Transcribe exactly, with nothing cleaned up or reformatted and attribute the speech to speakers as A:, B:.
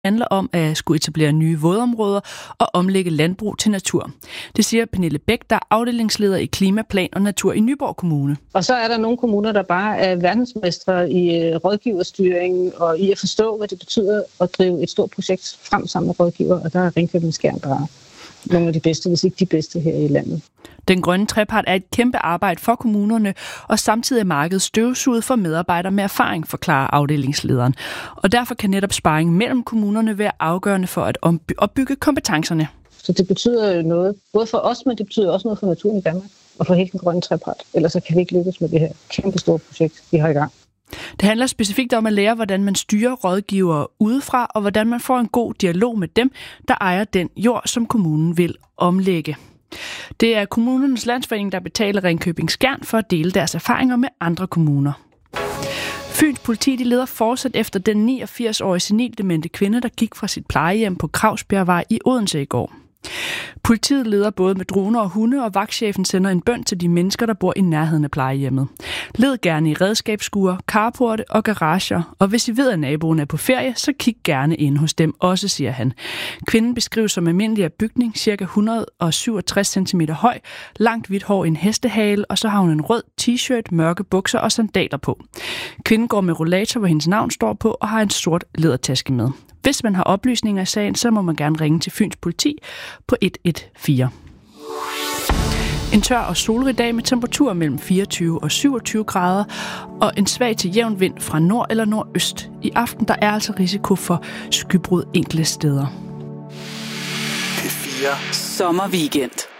A: handler om at skulle etablere nye vådområder og omlægge landbrug til natur. Det siger Pernille Bæk, der er afdelingsleder i Klimaplan og Natur i Nyborg Kommune.
B: Og så er der nogle kommuner, der bare er verdensmestre i rådgiverstyring og i at forstå, hvad det betyder at drive et stort projekt frem sammen med rådgiver, og der er Ringkøbing Skjern bare nogle af de bedste, hvis ikke de bedste her i landet.
A: Den grønne trepart er et kæmpe arbejde for kommunerne, og samtidig er markedet støvsuget for medarbejdere med erfaring, forklarer afdelingslederen. Og derfor kan netop sparring mellem kommunerne være afgørende for at opbygge kompetencerne.
B: Så det betyder noget, både for os, men det betyder også noget for naturen i Danmark og for hele den grønne trepart. Ellers så kan vi ikke lykkes med det her kæmpe store projekt, vi har i gang.
A: Det handler specifikt om at lære, hvordan man styrer rådgivere udefra, og hvordan man får en god dialog med dem, der ejer den jord, som kommunen vil omlægge. Det er Kommunernes Landsforening, der betaler Ringkøbing Skjern for at dele deres erfaringer med andre kommuner. Fyns politi de leder fortsat efter den niogfirs-årige senildemente kvinde, der gik fra sit plejehjem på Kragsbjergvej i Odense i går. Politiet leder både med droner og hunde, og vagtchefen sender en bøn til de mennesker, der bor i nærheden af plejehjemmet. Led gerne i redskabsskuer, carporte og garager, og hvis I ved, at naboen er på ferie, så kig gerne ind hos dem også, siger han. Kvinden beskrives som almindelig af bygning, ca. et hundrede og syvogtres centimeter høj, langt hvidt hår i en hestehale, og så har hun en rød t-shirt, mørke bukser og sandaler på. Kvinden går med rollator, hvor hendes navn står på, og har en sort lædertaske med. Hvis man har oplysninger i sagen, så må man gerne ringe til Fyns politi på et et fire. En tør og solrig dag med temperaturer mellem fireogtyve og syvogtyve grader og en svag til jævn vind fra nord eller nordøst. I aften der er altså risiko for skybrud enkelte steder.
C: P fire Sommerweekend.